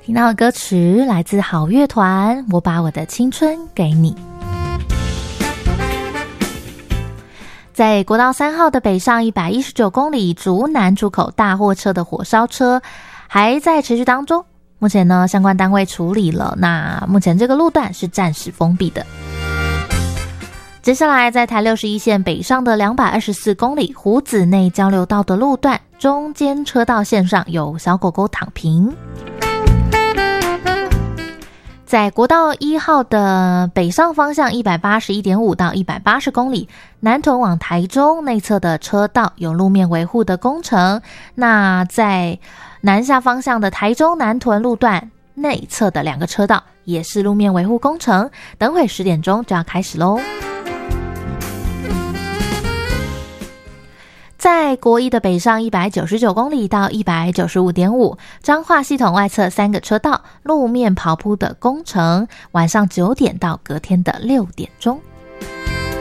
听到的歌曲来自好乐团，我把我的青春给你。在国道3号的北上119公里竹南出口大货车的火烧车还在持续当中，目前呢相关单位处理了，那目前这个路段是暂时封闭的。接下来在台61线北上的224公里湖子内交流道的路段，中间车道线上有小狗狗躺平。在国道1号的北上方向181.5到180公里，南屯往台中内侧的车道有路面维护的工程。那在南下方向的台中南屯路段内侧的2个车道也是路面维护工程，等会10点钟就要开始咯。在国一的北上199公里到195.5，彰化系统外侧3个车道路面刨铺的工程，晚上9点到隔天的6点钟。